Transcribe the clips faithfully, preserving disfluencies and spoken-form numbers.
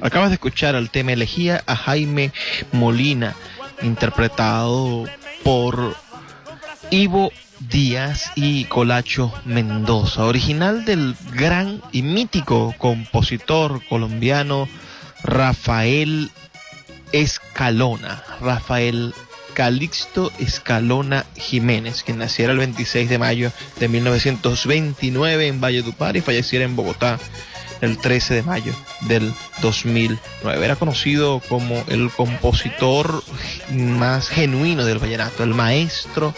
Acabas de escuchar el tema Elegía a Jaime Molina, interpretado por Ivo Díaz y Colacho Mendoza, original del gran y mítico compositor colombiano Rafael Escalona, Rafael Calixto Escalona Jiménez, quien naciera el veintiséis de mayo de mil novecientos veintinueve en Valledupar y falleciera en Bogotá el trece de mayo del dos mil nueve. Era conocido como el compositor más genuino del vallenato, el maestro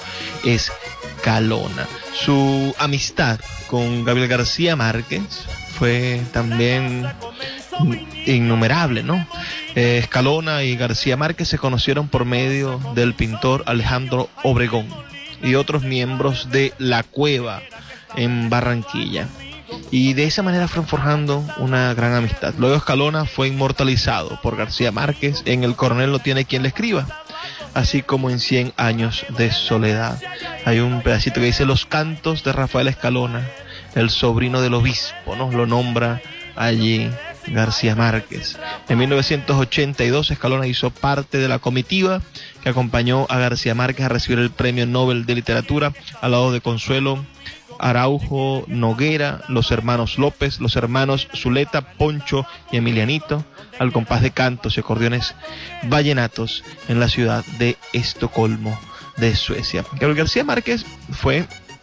Escalona. Su amistad con Gabriel García Márquez fue también innumerable, ¿no? Eh, Escalona y García Márquez se conocieron por medio del pintor Alejandro Obregón y otros miembros de La Cueva en Barranquilla. Y de esa manera fueron forjando una gran amistad. Luego Escalona fue inmortalizado por García Márquez en El Coronel no tiene quien le escriba, así como en Cien años de soledad. Hay un pedacito que dice: los cantos de Rafael Escalona, el sobrino del obispo, ¿no? Lo nombra allí García Márquez. En mil novecientos ochenta y dos Escalona hizo parte de la comitiva que acompañó a García Márquez a recibir el Premio Nobel de Literatura al lado de Consuelo Araujo Noguera, los hermanos López, los hermanos Zuleta, Poncho y Emilianito, al compás de cantos y acordeones vallenatos en la ciudad de Estocolmo, de Suecia. Gabriel García Márquez fue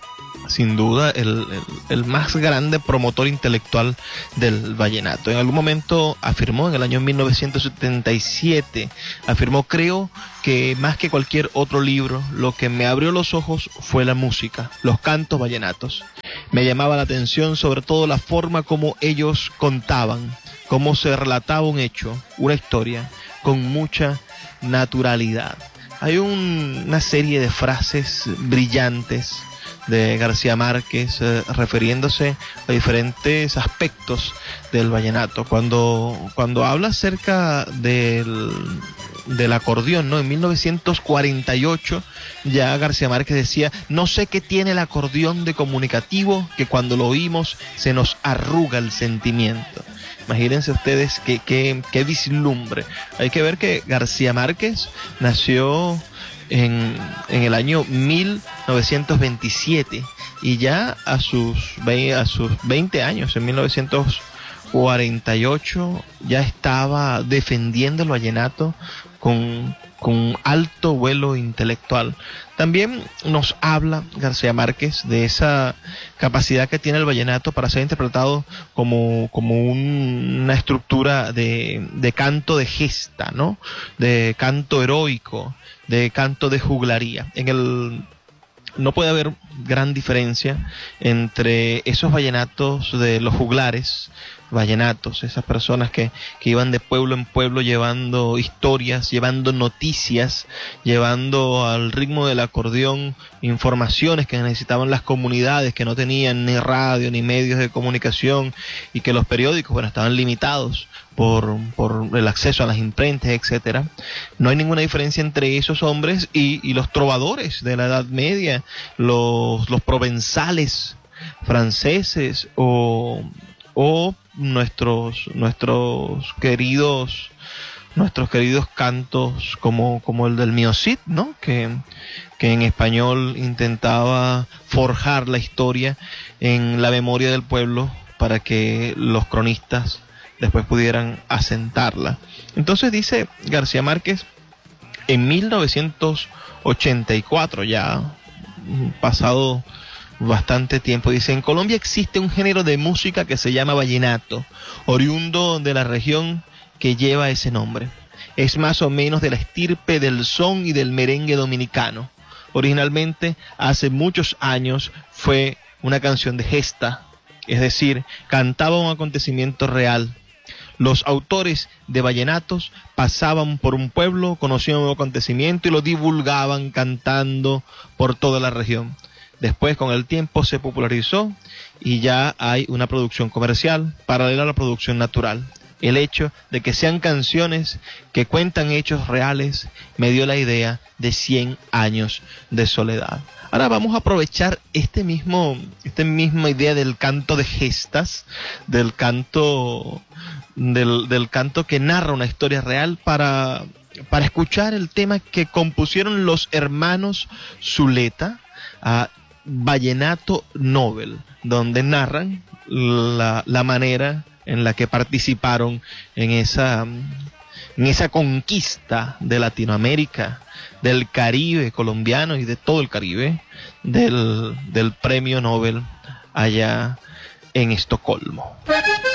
sin duda el, el, el más grande promotor intelectual del vallenato. En algún momento afirmó, en el año mil novecientos setenta y siete, afirmó: creo que más que cualquier otro libro, lo que me abrió los ojos fue la música, los cantos vallenatos. Me llamaba la atención sobre todo la forma como ellos contaban, cómo se relataba un hecho, una historia, con mucha naturalidad. Hay un, una serie de frases brillantes de García Márquez eh, refiriéndose a diferentes aspectos del vallenato. Cuando, cuando habla acerca del, del acordeón, ¿no? En mil novecientos cuarenta y ocho ya García Márquez decía: no sé qué tiene el acordeón de comunicativo, que cuando lo oímos se nos arruga el sentimiento. Imagínense ustedes qué, qué, qué vislumbre. Hay que ver que García Márquez nació En, en el año mil novecientos veintisiete y ya a sus, a sus veinte años, en mil novecientos cuarenta y ocho, ya estaba defendiendo el vallenato con, con alto vuelo intelectual. También nos habla García Márquez de esa capacidad que tiene el vallenato para ser interpretado como, como un, una estructura de, de canto de gesta, ¿no? De canto heroico, de canto de juglaría. En el no puede haber gran diferencia entre esos vallenatos de los juglares, vallenatos, esas personas que, que iban de pueblo en pueblo llevando historias, llevando noticias, llevando al ritmo del acordeón informaciones que necesitaban las comunidades que no tenían ni radio ni medios de comunicación y que los periódicos, bueno, estaban limitados por, por el acceso a las imprentas, etcétera. No hay ninguna diferencia entre esos hombres y, y los trovadores de la Edad Media, los, los provenzales franceses o, o nuestros, nuestros queridos nuestros queridos cantos como, como el del Mío Cid, ¿no? Que, que en español intentaba forjar la historia en la memoria del pueblo para que los cronistas después pudieran asentarla. Entonces dice García Márquez en mil novecientos ochenta y cuatro, ya pasado bastante tiempo, dice: en Colombia existe un género de música que se llama vallenato, oriundo de la región que lleva ese nombre. Es más o menos de la estirpe del son y del merengue dominicano. Originalmente, hace muchos años, fue una canción de gesta, es decir, cantaba un acontecimiento real. Los autores de vallenatos pasaban por un pueblo, conocían un acontecimiento y lo divulgaban cantando por toda la región. Después, con el tiempo, se popularizó y ya hay una producción comercial paralela a la producción natural. el hecho de que sean canciones que cuentan hechos reales me dio la idea de cien años de soledad. Ahora vamos a aprovechar este mismo, esta misma idea del canto de gestas, del canto, del, del canto que narra una historia real para, para escuchar el tema que compusieron los hermanos Zuleta, a Vallenato Nobel, donde narran la, la manera en la que participaron en esa, en esa conquista de Latinoamérica, del Caribe colombiano y de todo el Caribe, del, del premio Nobel allá en Estocolmo.